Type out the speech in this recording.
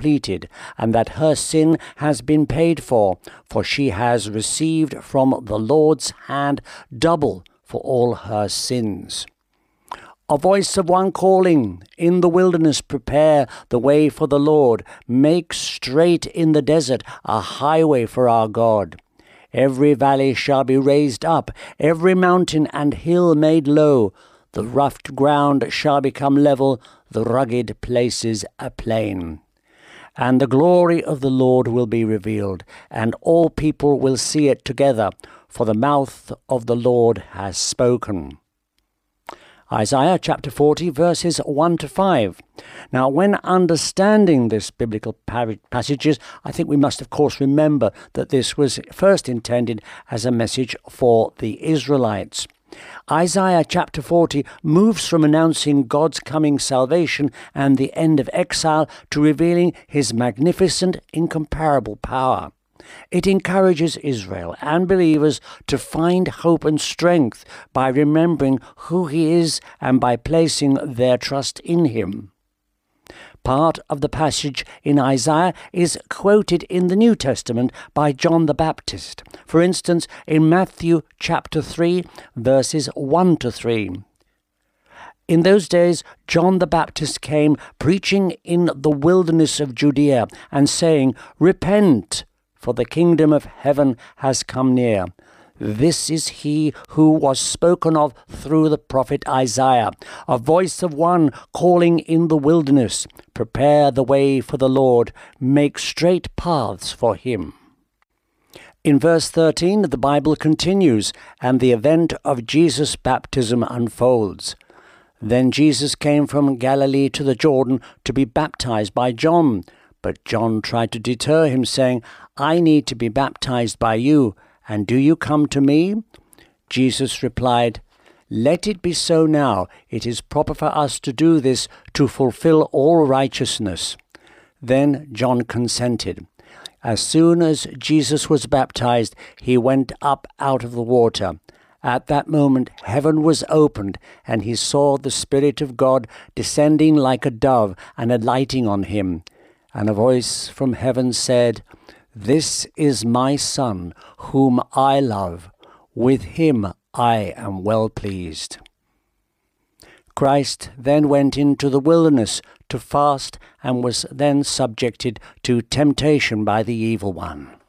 completed, and that her sin has been paid for she has received from the Lord's hand double for all her sins. A voice of one calling, in the wilderness prepare the way for the Lord, make straight in the desert a highway for our God. Every valley shall be raised up, every mountain and hill made low. The rough ground shall become level, the rugged places a plain. And the glory of the Lord will be revealed, and all people will see it together, for the mouth of the Lord has spoken. Isaiah chapter 40, verses 1 to 5. Now, when understanding this biblical passages, I think we must, of course, remember that this was first intended as a message for the Israelites. Isaiah chapter 40 moves from announcing God's coming salvation and the end of exile to revealing his magnificent, incomparable power. It encourages Israel and believers to find hope and strength by remembering who he is and by placing their trust in him. Part of the passage in Isaiah is quoted in the New Testament by John the Baptist. For instance, in Matthew chapter 3, verses 1 to 3. In those days, John the Baptist came preaching in the wilderness of Judea and saying, "Repent, for the kingdom of heaven has come near." This is he who was spoken of through the prophet Isaiah, a voice of one calling in the wilderness, "Prepare the way for the Lord, make straight paths for him." In verse 13, the Bible continues, and the event of Jesus' baptism unfolds. Then Jesus came from Galilee to the Jordan to be baptized by John. But John tried to deter him, saying, "I need to be baptized by you, and do you come to me?" Jesus replied, "Let it be so now. It is proper for us to do this to fulfill all righteousness." Then John consented. As soon as Jesus was baptized, he went up out of the water. At that moment heaven was opened, and he saw the Spirit of God descending like a dove and alighting on him. And a voice from heaven said, "This is my Son, whom I love. With him I am well pleased." Christ then went into the wilderness to fast and was then subjected to temptation by the evil one.